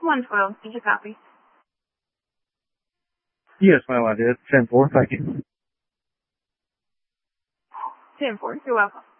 112. Did you copy? Yes, ma'am, I did. 10-4, thank you. 10-4. You're welcome.